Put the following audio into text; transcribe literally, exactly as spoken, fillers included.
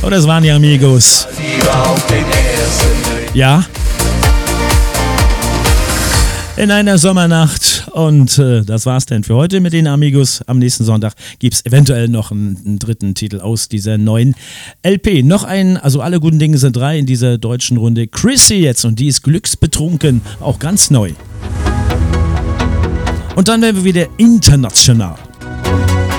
Oh, das waren die Amigos. Ja. In einer Sommernacht. Und äh, das war's denn für heute mit den Amigos. Am nächsten Sonntag gibt's eventuell noch einen, einen dritten Titel aus dieser neuen L P. Noch ein, also alle guten Dinge sind drei in dieser deutschen Runde. Chrissy jetzt und die ist glücksbetrunken, auch ganz neu. Und dann werden wir wieder international.